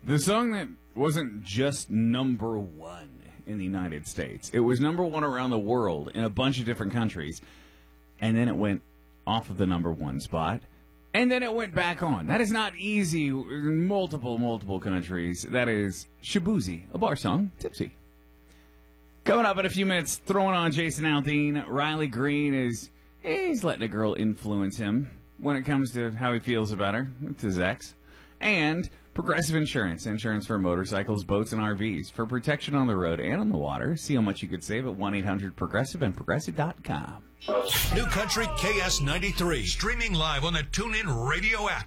The song that wasn't just number one in the United States. It was number one around the world in a bunch of different countries. And then it went off of the number one spot. And then it went back on. That is not easy in multiple countries. That is Shaboozey, a bar song, Tipsy. Coming up in a few minutes, throwing on Jason Aldean. Riley Green he's letting a girl influence him when it comes to how he feels about her. It's his ex. And Progressive Insurance. Insurance for motorcycles, boats, and RVs. For protection on the road and on the water. See how much you could save at 1-800-PROGRESSIVE and Progressive.com. New Country KS93. Streaming live on the TuneIn radio app.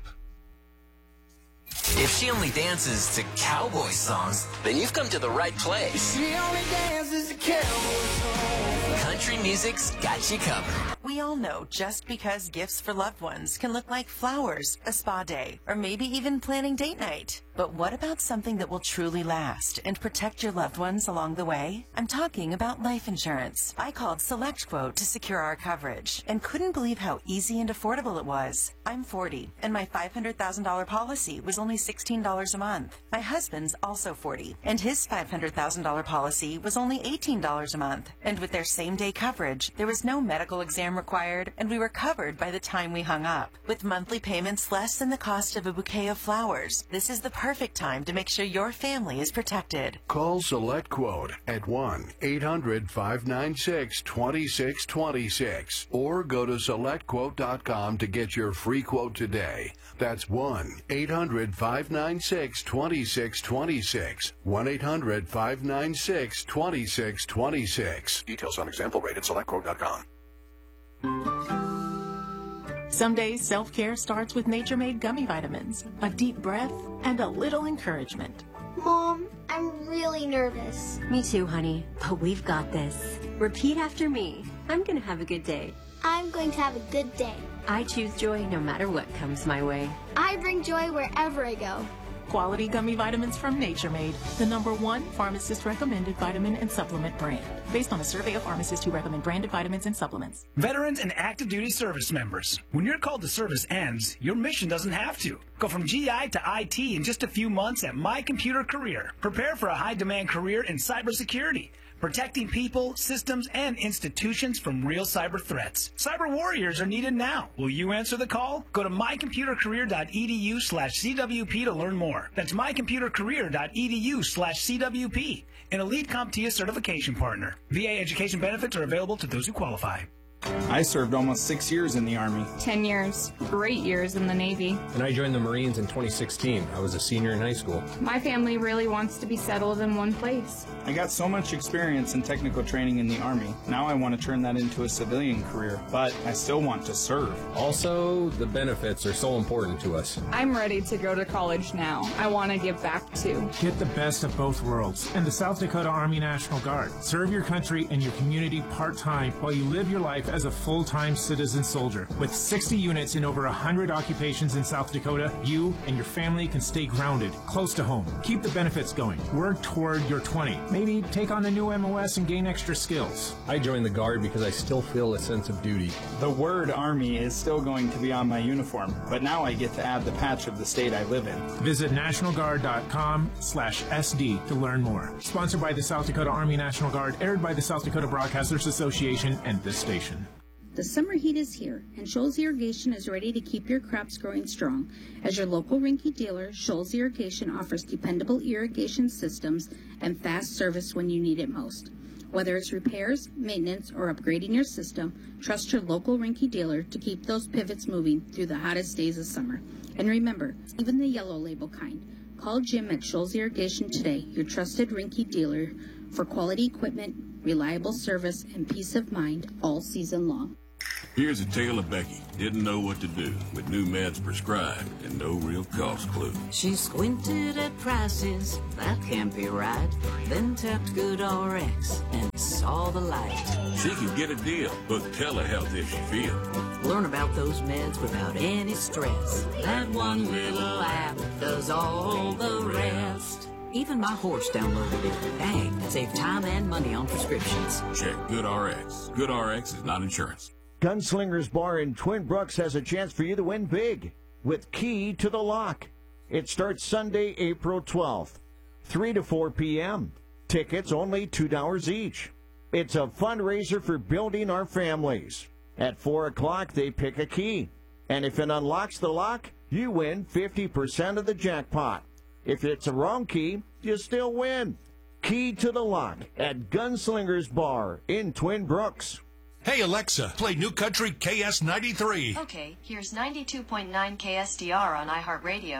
If she only dances to cowboy songs, then you've come to the right place. She only dances to cowboy songs. Country music's got you covered. We all know just because gifts for loved ones can look like flowers, a spa day, or maybe even planning date night. But what about something that will truly last and protect your loved ones along the way? I'm talking about life insurance. I called SelectQuote to secure our coverage and couldn't believe how easy and affordable it was. I'm 40, and my $500,000 policy was only $16 a month. My husband's also 40, and his $500,000 policy was only $18 a month. And with their same-day coverage, there was no medical exam required, and we were covered by the time we hung up. With monthly payments less than the cost of a bouquet of flowers, this is the perfect time to make sure your family is protected. Call SelectQuote at 1-800-596-2626 or go to SelectQuote.com to get your free quote today. That's 1-800-596-2626. 1-800-596-2626. Details on example rate at SelectQuote.com. Some days, self-care starts with Nature Made gummy vitamins, a deep breath, and a little encouragement. Mom, I'm really nervous. Me too, honey, but we've got this. Repeat after me. I'm going to have a good day. I'm going to have a good day. I choose joy no matter what comes my way. I bring joy wherever I go. Quality gummy vitamins from Nature Made, the #1 pharmacist-recommended vitamin and supplement brand, based on a survey of pharmacists who recommend branded vitamins and supplements. Veterans and active duty service members, when your call to service ends, your mission doesn't have to. Go from GI to IT in just a few months at My Computer Career. Prepare for a high-demand career in cybersecurity, protecting people, systems, and institutions from real cyber threats. Cyber warriors are needed now. Will you answer the call? Go to mycomputercareer.edu/CWP to learn more. That's mycomputercareer.edu/CWP. An elite CompTIA certification partner. VA education benefits are available to those who qualify. I served almost 6 years in the Army. 10 years. Great years in the Navy. And I joined the Marines in 2016. I was a senior in high school. My family really wants to be settled in one place. I got so much experience in technical training in the Army. Now I want to turn that into a civilian career, but I still want to serve. Also, the benefits are so important to us. I'm ready to go to college now. I want to give back too. Get the best of both worlds and the South Dakota Army National Guard. Serve your country and your community part-time while you live your life as a full-time citizen soldier. With 60 units in over 100 occupations in South Dakota, you and your family can stay grounded, close to home. Keep the benefits going. Work toward your 20. Maybe take on the new MOS and gain extra skills. I joined the Guard because I still feel a sense of duty. The word Army is still going to be on my uniform, but now I get to add the patch of the state I live in. Visit nationalguard.com/SD to learn more. Sponsored by the South Dakota Army National Guard, aired by the South Dakota Broadcasters Association and this station. The summer heat is here, and Shoals Irrigation is ready to keep your crops growing strong. As your local Rinky dealer, Shoals Irrigation offers dependable irrigation systems and fast service when you need it most. Whether it's repairs, maintenance, or upgrading your system, trust your local Rinky dealer to keep those pivots moving through the hottest days of summer. And remember, even the yellow label kind. Call Jim at Shoals Irrigation today, your trusted Rinky dealer, for quality equipment, reliable service, and peace of mind all season long. Here's a tale of Becky. Didn't know what to do with new meds prescribed and no real cost clue. She squinted at prices, that can't be right. Then tapped GoodRx and saw the light. She can get a deal. Book telehealth if she feels. Learn about those meds without any stress. That one little app does all the rest. Even my horse downloaded it. Dang, that saved time and money on prescriptions. Check GoodRx. GoodRx is not insurance. Gunslingers Bar in Twin Brooks has a chance for you to win big with Key to the Lock. It starts Sunday, April 12th, 3 to 4 p.m. Tickets only $2 each. It's a fundraiser for building our families. At 4 o'clock, they pick a key. And if it unlocks the lock, you win 50% of the jackpot. If it's a wrong key, you still win. Key to the Lock at Gunslingers Bar in Twin Brooks. Hey, Alexa, play New Country KS93. Okay, here's 92.9 KSDR on iHeartRadio.